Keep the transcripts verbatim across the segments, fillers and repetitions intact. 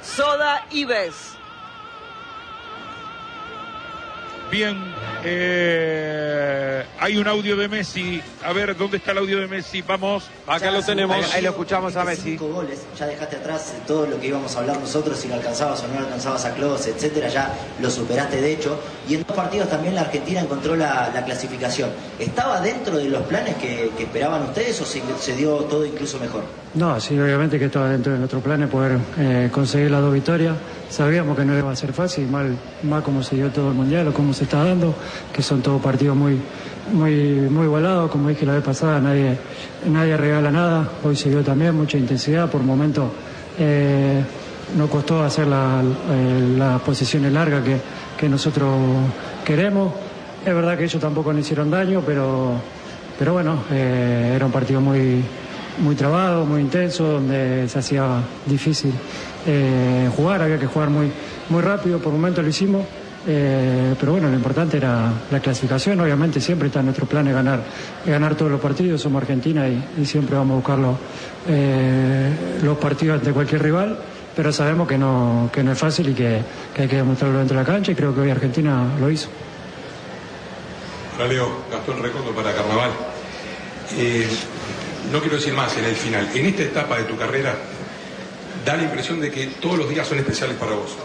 Soda Ives. Bien, eh, hay un audio de Messi. A ver, ¿dónde está el audio de Messi? Vamos. Acá lo tenemos. Ahí, ahí lo escuchamos a Messi. Cinco goles, ya dejaste atrás todo lo que íbamos a hablar nosotros, si lo alcanzabas o no alcanzabas a Klose, etcétera, ya lo superaste de hecho. Y en dos partidos también la Argentina encontró la, la clasificación. ¿Estaba dentro de los planes que, que esperaban ustedes o se, se dio todo incluso mejor? No, sí, obviamente que estaba dentro de nuestros planes poder eh, conseguir las dos victorias. Sabíamos que no iba a ser fácil, mal, mal como se dio todo el Mundial o cómo se está dando, que son todos partidos muy, muy, muy igualados. Como dije la vez pasada, nadie, nadie regala nada. Hoy se dio también mucha intensidad. Por momentos eh, nos costó hacer la, eh, las posiciones largas que, que nosotros queremos. Es verdad que ellos tampoco nos hicieron daño, pero, pero bueno, eh, era un partido muy... muy trabado, muy intenso, donde se hacía difícil eh, jugar, había que jugar muy, muy rápido, por momentos lo hicimos, eh, pero bueno, lo importante era la clasificación. Obviamente siempre está en nuestro plan de ganar, ganar todos los partidos, somos Argentina y, y siempre vamos a buscar los, eh, los partidos ante cualquier rival, pero sabemos que no, que no es fácil y que, que hay que demostrarlo dentro de la cancha, y creo que hoy Argentina lo hizo. Hola Leo, Gastón Recondo para Carnaval. Eh, No quiero decir más en el final. En esta etapa de tu carrera, da la impresión de que todos los días son especiales para vos.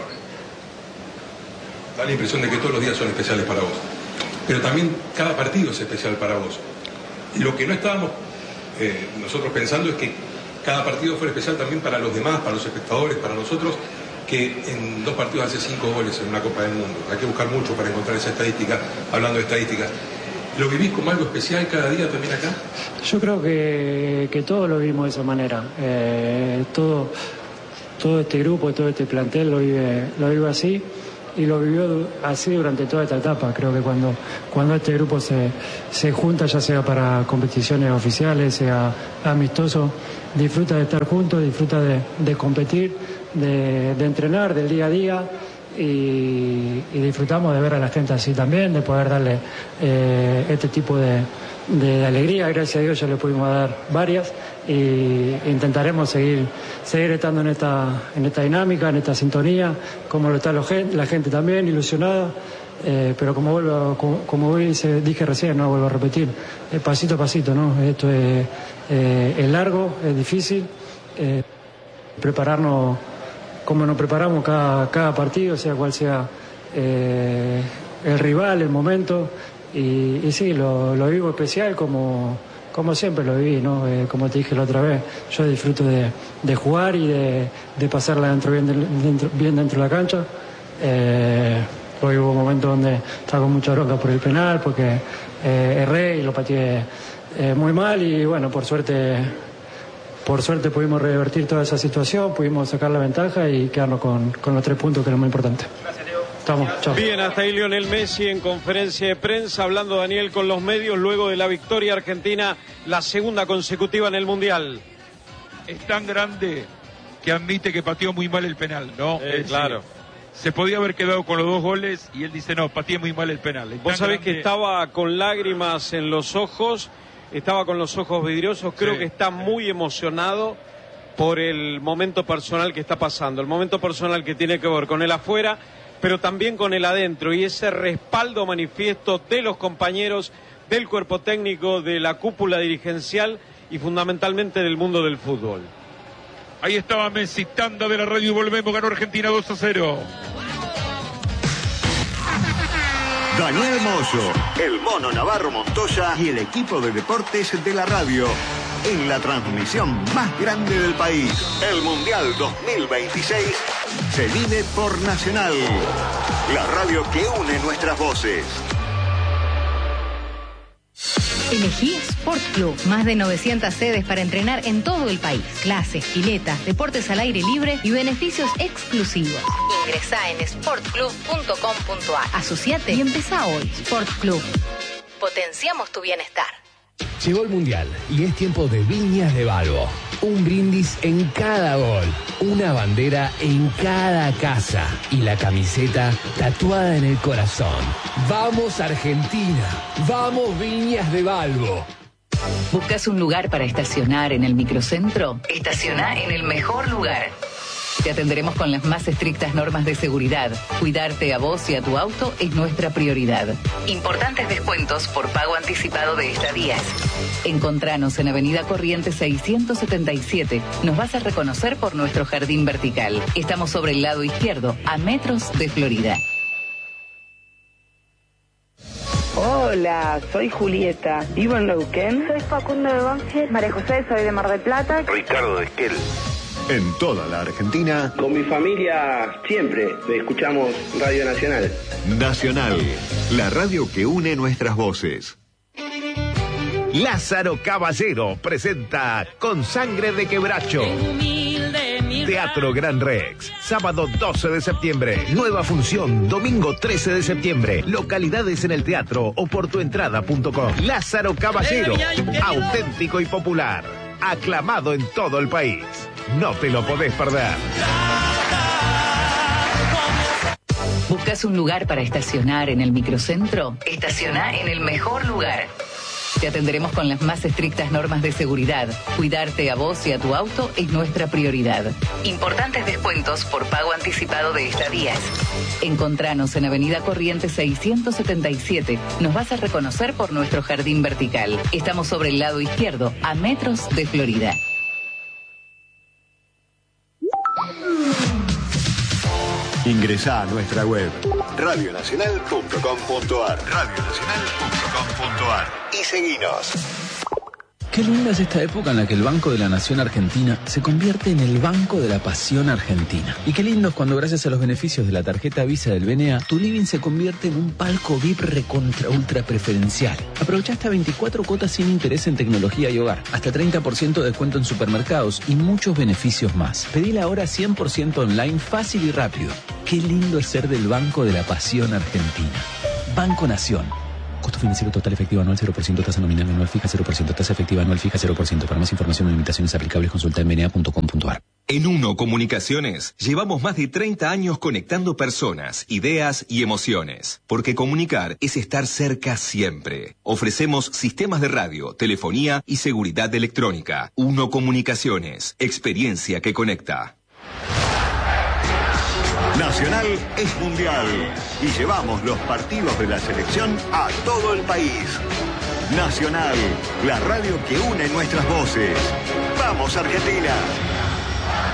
Da la impresión de que todos los días son especiales para vos. Pero también cada partido es especial para vos. Lo que no estábamos eh, nosotros pensando es que cada partido fuera especial también para los demás, para los espectadores, para nosotros, que en dos partidos hace cinco goles en una Copa del Mundo. Hay que buscar mucho para encontrar esa estadística, hablando de estadísticas. ¿Lo vivís como algo especial cada día también acá? Yo creo que, que todos lo vimos de esa manera. Eh, todo, todo este grupo, todo este plantel lo vive, lo vive así, y lo vivió así durante toda esta etapa. Creo que cuando, cuando este grupo se, se junta, ya sea para competiciones oficiales, sea amistoso, disfruta de estar juntos, disfruta de, de competir, de, de entrenar, del día a día. Y, y disfrutamos de ver a la gente así también, de poder darle eh, este tipo de, de alegría. Gracias a Dios ya le pudimos dar varias, y intentaremos seguir seguir estando en esta en esta dinámica, en esta sintonía, como lo está la gente, la gente también ilusionada. Eh, pero como vuelvo, como, como dije recién, no vuelvo a repetir, eh, pasito a pasito, ¿no? Esto es, eh, es largo, es difícil, eh, prepararnos como nos preparamos cada, cada partido, sea cual sea eh, el rival, el momento, y, y sí, lo, lo vivo especial como, como siempre lo viví, ¿no? Eh, como te dije la otra vez, yo disfruto de, de jugar y de, de pasarla dentro, bien, de, dentro, bien dentro de la cancha. Eh, hoy hubo momentos donde estaba con mucha bronca por el penal, porque eh, erré y lo pateé eh, muy mal, y bueno, por suerte... Por suerte pudimos revertir toda esa situación, pudimos sacar la ventaja y quedarnos con, con los tres puntos, que es lo más importante. Gracias, Diego. Estamos, chao. Bien, hasta ahí Lionel Messi en conferencia de prensa, hablando Daniel con los medios luego de la victoria argentina, la segunda consecutiva en el Mundial. Es tan grande que admite que pateó muy mal el penal, ¿no? Eh, es, claro. Se podía haber quedado con los dos goles y él dice, no, pateé muy mal el penal. Vos sabés grande... que estaba con lágrimas en los ojos. Estaba con los ojos vidriosos, creo sí, que está muy emocionado por el momento personal que está pasando, el momento personal que tiene que ver con el afuera, pero también con el adentro, y ese respaldo manifiesto de los compañeros, del cuerpo técnico, de la cúpula dirigencial y fundamentalmente del mundo del fútbol. Ahí estaba Messi, tanda de la radio y volvemos, ganó Argentina dos a cero. Daniel Moyo, el Mono Navarro Montoya y el equipo de deportes de la radio, en la transmisión más grande del país. El Mundial dos mil veintiséis se vive por Nacional, la radio que une nuestras voces. Elegí Sport Club, más de novecientas sedes para entrenar en todo el país. Clases, piletas, deportes al aire libre y beneficios exclusivos. Ingresá en sport club punto com punto a r. Asociate y empezá hoy. Sport Club. Potenciamos tu bienestar. Llegó el Mundial y es tiempo de Viñas de Balbo. Un brindis en cada gol, una bandera en cada casa y la camiseta tatuada en el corazón. ¡Vamos Argentina! ¡Vamos Viñas de Balbo! ¿Buscas un lugar para estacionar en el microcentro? Estaciona en el mejor lugar. Te atenderemos con las más estrictas normas de seguridad. Cuidarte a vos y a tu auto es nuestra prioridad. Importantes descuentos por pago anticipado de estadías. Encontranos en Avenida Corrientes seiscientos setenta y siete. Nos vas a reconocer por nuestro jardín vertical. Estamos sobre el lado izquierdo, a metros de Florida. Hola, soy Julieta, vivo en Neuquén. Soy Facundo de Banfield. María José, soy de Mar del Plata. Ricardo de Esquel. En toda la Argentina. Con mi familia siempre escuchamos Radio Nacional. Nacional, la radio que une nuestras voces. Lázaro Caballero presenta Con Sangre de Quebracho. Teatro Gran Rex, sábado doce de septiembre. Nueva función, domingo trece de septiembre. Localidades en el teatro o por tuentrada punto com. Lázaro Caballero, auténtico y popular. Aclamado en todo el país. No te lo podés perder. ¿Buscas un lugar para estacionar en el microcentro? Estaciona en el mejor lugar. Te atenderemos con las más estrictas normas de seguridad. Cuidarte a vos y a tu auto es nuestra prioridad. Importantes descuentos por pago anticipado de estadías. Encontranos en Avenida Corrientes seiscientos setenta y siete. Nos vas a reconocer por nuestro jardín vertical. Estamos sobre el lado izquierdo, a metros de Florida. Ingresá a nuestra web radio nacional punto com punto ar radio nacional punto com punto ar y seguinos. Qué linda es esta época en la que el Banco de la Nación Argentina se convierte en el Banco de la Pasión Argentina. Y qué lindo es cuando gracias a los beneficios de la tarjeta Visa del B N A, tu living se convierte en un palco V I P recontra ultra preferencial. Aprovecha hasta veinticuatro cuotas sin interés en tecnología y hogar, hasta treinta por ciento de descuento en supermercados y muchos beneficios más. Pedila ahora cien por ciento online, fácil y rápido. Qué lindo es ser del Banco de la Pasión Argentina. Banco Nación. Costo financiero total efectivo anual cero por ciento, tasa nominal anual fija cero por ciento, tasa efectiva anual fija cero por ciento. Para más información o limitaciones aplicables consulta en b n a punto com punto ar. En Uno Comunicaciones llevamos más de treinta años conectando personas, ideas y emociones. Porque comunicar es estar cerca siempre. Ofrecemos sistemas de radio, telefonía y seguridad electrónica. Uno Comunicaciones, experiencia que conecta. Nacional es mundial y llevamos los partidos de la selección a todo el país. Nacional, la radio que une nuestras voces. ¡Vamos, Argentina!